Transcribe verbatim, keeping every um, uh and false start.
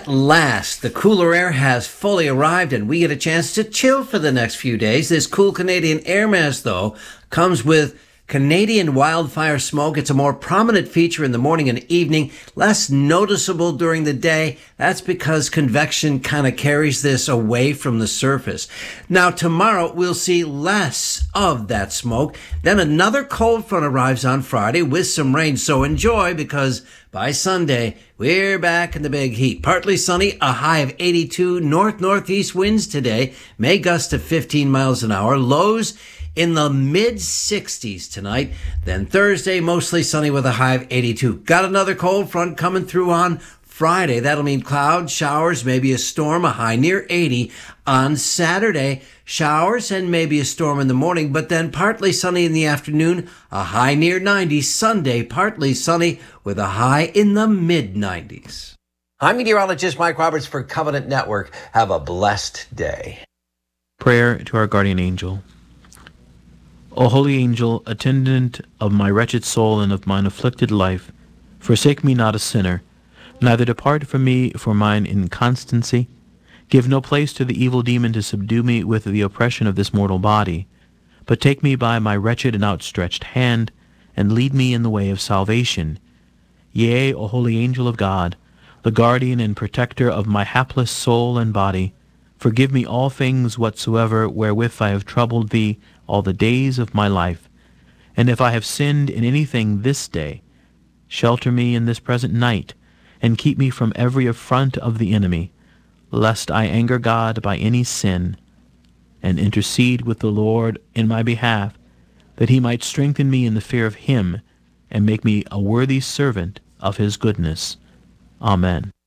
At last, the cooler air has fully arrived and we get a chance to chill for the next few days. This cool Canadian air mass, though, comes with Canadian wildfire smoke. It's a more prominent feature in the morning and evening, less noticeable during the day. That's because convection kind of carries this away from the surface. Now, tomorrow we'll see less of that smoke. Then another cold front arrives on Friday with some rain. So enjoy, because by Sunday, we're back in the big heat. Partly sunny, a high of eighty-two. North-northeast winds today may gust to fifteen miles an hour. Lows in the mid sixties tonight. Then Thursday, mostly sunny with a high of eighty-two. Got another cold front coming through on Friday. That'll mean clouds, showers, maybe a storm, a high near eighty. On Saturday, showers and maybe a storm in the morning, but then partly sunny in the afternoon, a high near ninety. Sunday, partly sunny with a high in the mid nineties. I'm meteorologist Mike Roberts for Covenant Network. Have a blessed day. Prayer to our guardian angel. O holy angel, attendant of my wretched soul and of mine afflicted life, forsake me not a sinner, neither depart from me for mine inconstancy. Give no place to the evil demon to subdue me with the oppression of this mortal body, but take me by my wretched and outstretched hand, and lead me in the way of salvation. Yea, O holy angel of God, the guardian and protector of my hapless soul and body, forgive me all things whatsoever wherewith I have troubled thee all the days of my life. And if I have sinned in anything this day, shelter me in this present night, and keep me from every affront of the enemy, lest I anger God by any sin, and intercede with the Lord in my behalf, that he might strengthen me in the fear of him, and make me a worthy servant of his goodness. Amen.